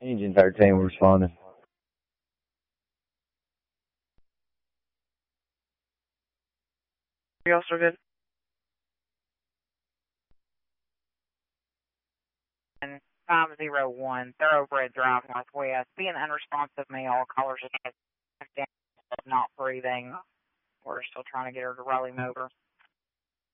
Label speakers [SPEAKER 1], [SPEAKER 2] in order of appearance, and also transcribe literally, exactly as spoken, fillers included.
[SPEAKER 1] Engine thirteen was responding.
[SPEAKER 2] You also good? And five zero one Thoroughbred Drive Northwest. Being unresponsive male, callers are not breathing. We're still trying to get her to Raleigh Motor.